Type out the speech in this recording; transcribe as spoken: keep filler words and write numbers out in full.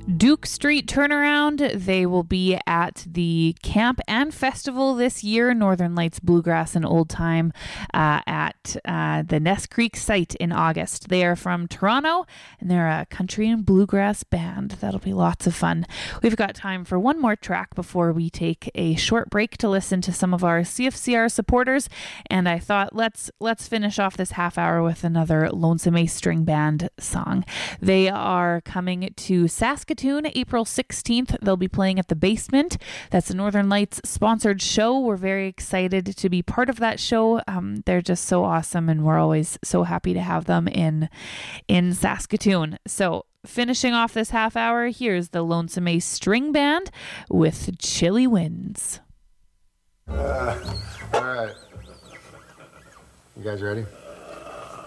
Duke Street Turnaround. They will be at the camp and festival this year, Northern Lights Bluegrass and Old Time, uh, at uh, the Ness Creek site in August. They are from Toronto, and they're a country and bluegrass band. That'll be lots of fun. We've got time for one more track before we take a short break to listen to some of our C F C R supporters, and I thought let's let's finish off this half hour with another Lonesome Ace String Band song. They are coming to Saskatoon April sixteenth. They'll be playing at the Basement. That's a Northern Lights sponsored show. We're very excited to be part of that show. Um, they're just so awesome, and we're always so happy to have them in in Saskatoon. So finishing off this half hour, here's the Lonesome Ace String Band with Chilly Winds. Uh, all right. You guys ready?